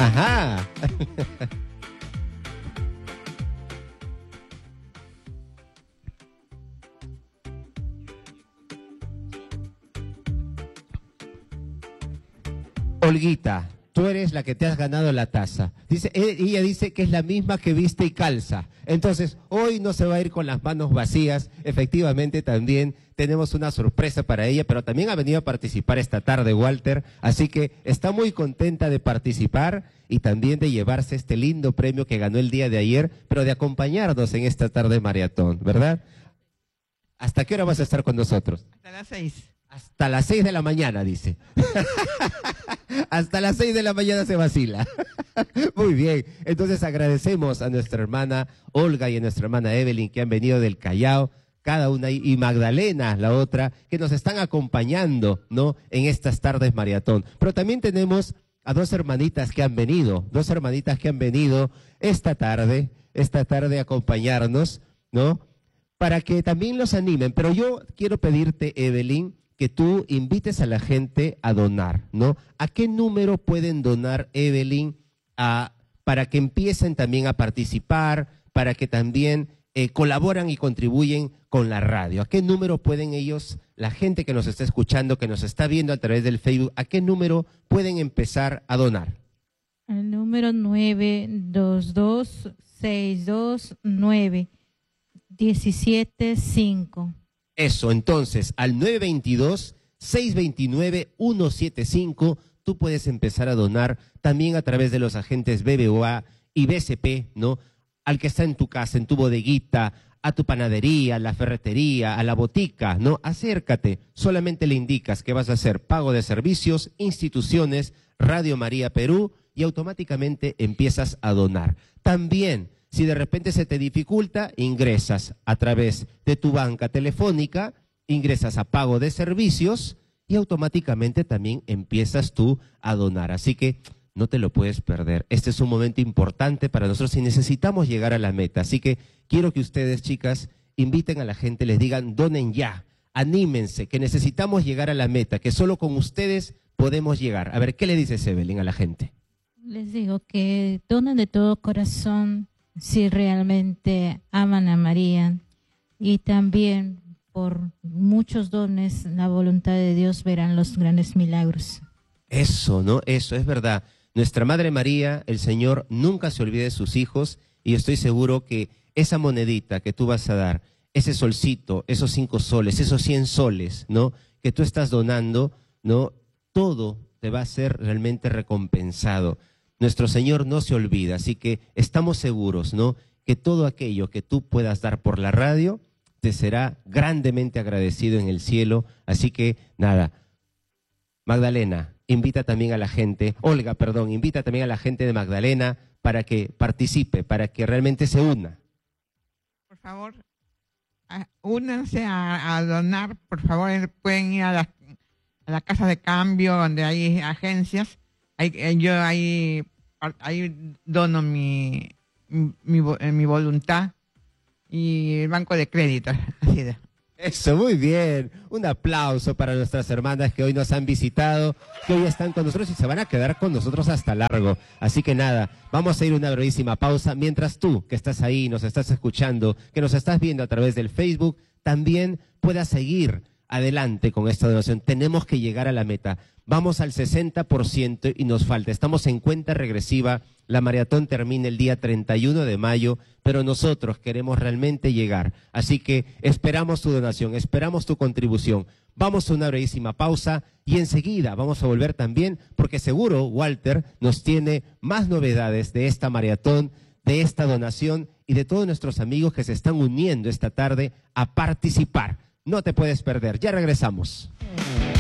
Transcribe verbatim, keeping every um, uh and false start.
Ajá. Olguita, tú eres la que te has ganado la taza. Dice, ella dice que es la misma que viste y calza. Entonces, hoy no se va a ir con las manos vacías. Efectivamente, también tenemos una sorpresa para ella, pero también ha venido a participar esta tarde, Walter. Así que está muy contenta de participar y también de llevarse este lindo premio que ganó el día de ayer, pero de acompañarnos en esta tarde maratón, ¿verdad? ¿Hasta qué hora vas a estar con nosotros? Hasta las seis. Hasta las seis de la mañana, dice. Hasta las seis de la mañana se vacila. Muy bien. Entonces agradecemos a nuestra hermana Olga y a nuestra hermana Evelyn que han venido del Callao, cada una, y Magdalena, la otra, que nos están acompañando, ¿no?, en estas tardes maratón. Pero también tenemos a dos hermanitas que han venido, dos hermanitas que han venido esta tarde, esta tarde a acompañarnos, ¿no?, para que también los animen. Pero yo quiero pedirte, Evelyn, que tú invites a la gente a donar, ¿no? ¿A qué número pueden donar, Evelyn, a, para que empiecen también a participar, para que también eh, colaboran y contribuyen con la radio? ¿A qué número pueden ellos, la gente que nos está escuchando, que nos está viendo a través del Facebook, a qué número pueden empezar a donar? El número nueve dos dos seis dos nueve uno siete cinco. Eso, entonces, al nueve dos dos, seis dos nueve, uno siete cinco, tú puedes empezar a donar también a través de los agentes B B V A y B C P, ¿no? Al que está en tu casa, en tu bodeguita, a tu panadería, a la ferretería, a la botica, ¿no? Acércate, solamente le indicas que vas a hacer pago de servicios, instituciones, Radio María Perú, y automáticamente empiezas a donar. También, si de repente se te dificulta, ingresas a través de tu banca telefónica, ingresas a pago de servicios y automáticamente también empiezas tú a donar. Así que no te lo puedes perder. Este es un momento importante para nosotros y necesitamos llegar a la meta. Así que quiero que ustedes, chicas, inviten a la gente, les digan, donen ya, anímense, que necesitamos llegar a la meta, que solo con ustedes podemos llegar. A ver, ¿qué le dices, Evelyn, a la gente? Les digo que donen de todo corazón, si realmente aman a María, y también por muchos dones la voluntad de Dios verán los grandes milagros. Eso, ¿no? Eso, es verdad. Nuestra Madre María, el Señor nunca se olvida de sus hijos, y estoy seguro que esa monedita que tú vas a dar, ese solcito, esos cinco soles, esos cien soles, ¿no?, que tú estás donando, ¿no?, todo te va a ser realmente recompensado. Nuestro Señor no se olvida, así que estamos seguros, ¿no?, que todo aquello que tú puedas dar por la radio te será grandemente agradecido en el cielo. Así que, nada, Magdalena, invita también a la gente, Olga, perdón, invita también a la gente de Magdalena para que participe, para que realmente se una. Por favor, únanse a, a donar, por favor, pueden ir a la, a la casa de cambio donde hay agencias. Hay, yo ahí, ahí dono mi, mi, mi voluntad y el banco de crédito. Así de. Eso, muy bien. Un aplauso para nuestras hermanas que hoy nos han visitado, que hoy están con nosotros y se van a quedar con nosotros hasta largo. Así que nada, vamos a ir a una brevísima pausa, mientras tú, que estás ahí, nos estás escuchando, que nos estás viendo a través del Facebook, también puedas seguir adelante con esta donación. Tenemos que llegar a la meta. Vamos al sesenta por ciento y nos falta. Estamos en cuenta regresiva. La maratón termina el día treinta y uno de mayo, pero nosotros queremos realmente llegar. Así que esperamos tu donación, esperamos tu contribución. Vamos a una brevísima pausa y enseguida vamos a volver también, porque seguro Walter nos tiene más novedades de esta maratón, de esta donación y de todos nuestros amigos que se están uniendo esta tarde a participar. No te puedes perder. Ya regresamos.